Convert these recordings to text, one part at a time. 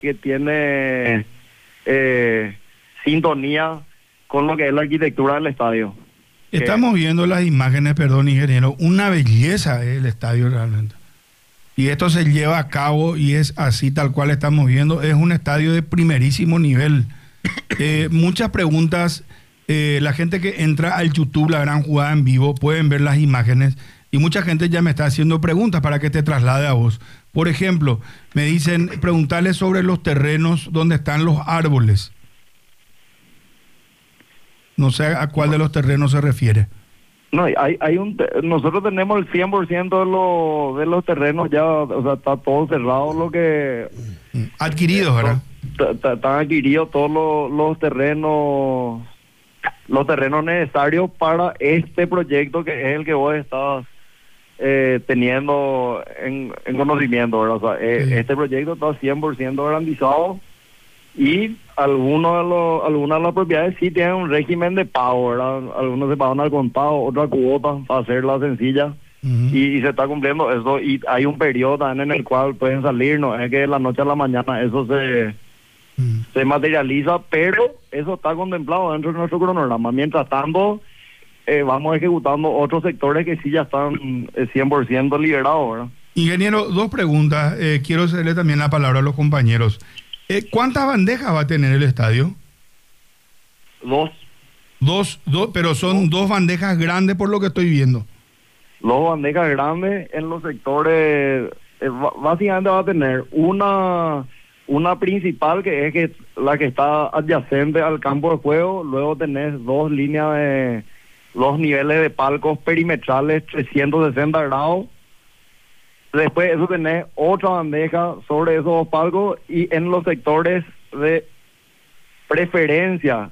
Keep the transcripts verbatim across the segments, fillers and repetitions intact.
que tiene eh, sintonía con lo que es la arquitectura del estadio. Estamos viendo las imágenes, perdón, ingeniero, una belleza es el estadio realmente. Y esto se lleva a cabo y es así tal cual estamos viendo, es un estadio de primerísimo nivel. Eh, muchas preguntas, eh, la gente que entra al YouTube, la gran jugada en vivo, pueden ver las imágenes y mucha gente ya me está haciendo preguntas para que te traslade a vos. Por ejemplo, me dicen, preguntarles sobre los terrenos donde están los árboles. No sé a cuál de los terrenos se refiere. No, hay, hay un, nosotros tenemos el cien por ciento de, lo, de los terrenos ya, o sea, está todo cerrado lo que... Adquiridos, ¿verdad? Están adquiridos todos los, los terrenos, los terrenos necesarios para este proyecto que es el que vos estás eh, teniendo en, en conocimiento, ¿verdad? O sea, eh, Sí. Este proyecto está cien por ciento garantizado y algunos de los, algunas de las propiedades sí tienen un régimen de pago, ¿verdad? Algunos se pagan al contado, otras cuotas para hacerla sencilla. Uh-huh. y, y se está cumpliendo eso y hay un periodo también en el cual pueden salir, no es que de la noche a la mañana eso se, uh-huh. se materializa, pero eso está contemplado dentro de nuestro cronograma. Mientras tanto, eh, vamos ejecutando otros sectores que sí ya están eh, cien por ciento liberados, ¿verdad? Ingeniero, dos preguntas. Eh, quiero hacerle también la palabra a los compañeros. Eh, ¿Cuántas bandejas va a tener el estadio? Dos. Dos, dos, pero son dos. dos bandejas grandes por lo que estoy viendo. Dos bandejas grandes en los sectores. Eh, básicamente va a tener una una principal que es que la que está adyacente al campo de juego. Luego tenés dos líneas de dos niveles de palcos perimetrales trescientos sesenta grados. Después eso tenés otra bandeja sobre esos dos palcos y en los sectores de preferencia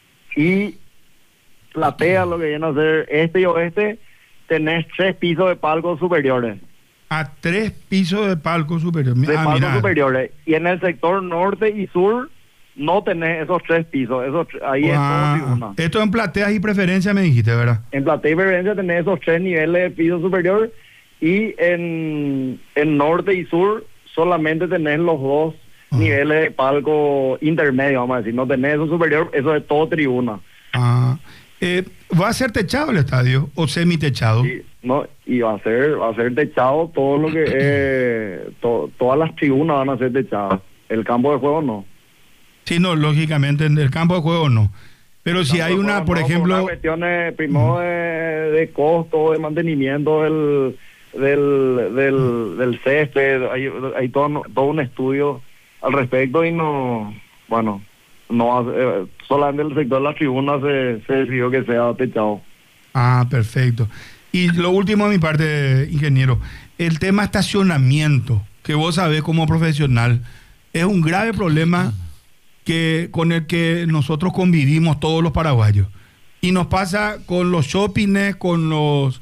y platea, lo que viene a ser este y oeste, tenés tres pisos de palcos superiores. A tres pisos de palcos superiores. De ah, palcos mirá. superiores. Y en el sector norte y sur no tenés esos tres pisos. Esos, ahí ah, es todo tribuna. Esto en plateas y preferencia me dijiste, ¿verdad? En platea y preferencia tenés esos tres niveles de piso superior y en, en norte y sur solamente tenés los dos ah. niveles de palco intermedio, vamos a decir. No tenés eso superior, eso es todo tribuna. Ah. Eh, ¿Va a ser techado el estadio o semitechado? Sí, no, y va a ser va a ser techado todo lo que eh, to, todas las tribunas van a ser techadas. El campo de juego no. Sí, no, lógicamente en el campo de juego no. Pero si hay una, por no, ejemplo... Una cuestiones, primero, de, de costo, de mantenimiento del del del, del césped, hay, hay todo, todo un estudio al respecto y no, bueno, no eh, solamente el sector de las tribunas se, se decidió que sea techado. Ah, perfecto. Y lo último de mi parte, ingeniero, el tema estacionamiento, que vos sabés como profesional, es un grave problema que con el que nosotros convivimos todos los paraguayos. Y nos pasa con los shoppings, con los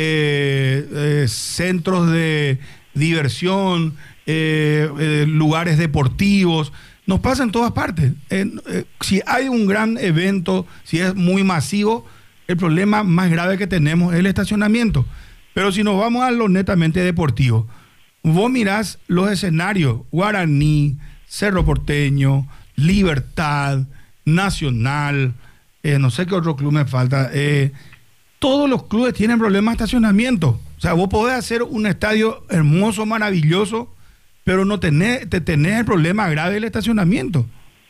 eh, eh, centros de diversión, eh, eh, lugares deportivos. Nos pasa en todas partes. Eh, eh, si hay un gran evento, si es muy masivo, el problema más grave que tenemos es el estacionamiento. Pero si nos vamos a lo netamente deportivo, vos mirás los escenarios, Guaraní, Cerro Porteño, Libertad, Nacional, eh, no sé qué otro club me falta, eh, todos los clubes tienen problemas de estacionamiento. O sea, vos podés hacer un estadio hermoso, maravilloso, pero no tenés, te tenés el problema grave del estacionamiento.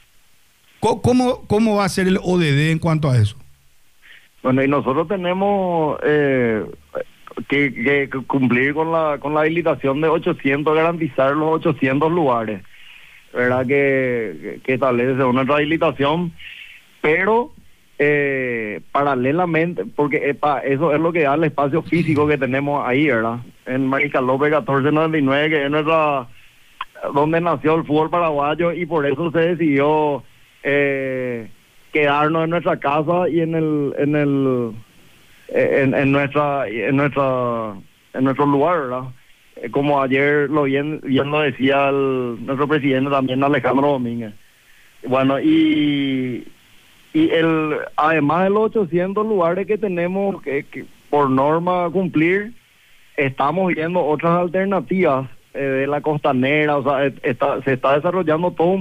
¿Cómo, cómo va a ser el O D D en cuanto a eso? Bueno, y nosotros tenemos eh, que, que cumplir con la con la habilitación de ochocientos, garantizar los ochocientos lugares, ¿verdad? Que, que establece una habilitación, pero eh, paralelamente, porque epa, eso es lo que da el espacio físico que tenemos ahí, ¿verdad? En Mariscal López catorce noventa y nueve, que es nuestra, donde nació el fútbol paraguayo, y por eso se decidió eh, quedarnos en nuestra casa y en el en el en, en nuestra en nuestra en nuestro lugar, ¿verdad? Eh, como ayer lo bien bien lo decía el, nuestro presidente también, Alejandro Domínguez. Bueno, y y el además de los ochocientos lugares que tenemos que, que por norma cumplir, estamos viendo otras alternativas eh, de la costanera, o sea, está, se está desarrollando todo un